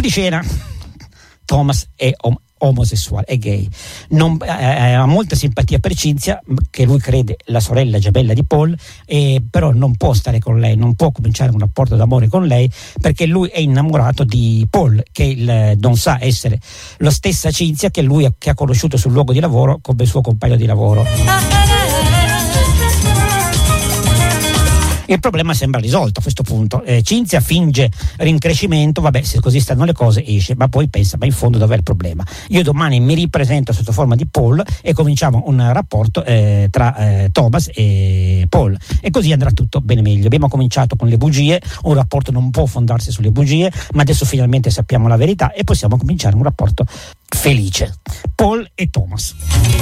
di cena Thomas è omosessuale, è gay, ha molta simpatia per Cynthia, che lui crede la sorella gemella di Paul, però non può stare con lei, non può cominciare un rapporto d'amore con lei, perché lui è innamorato di Paul, che non sa essere la stessa Cynthia che lui che ha conosciuto sul luogo di lavoro come suo compagno di lavoro. Il problema sembra risolto a questo punto. Cynthia finge rincrescimento, vabbè, se così stanno le cose esce, ma poi pensa, ma in fondo dov'è il problema? Io domani mi ripresento sotto forma di Paul e cominciamo un rapporto tra Thomas e Paul, e così andrà tutto bene meglio. Abbiamo cominciato con le bugie, un rapporto non può fondarsi sulle bugie, ma adesso finalmente sappiamo la verità e possiamo cominciare un rapporto felice. Paul e Thomas.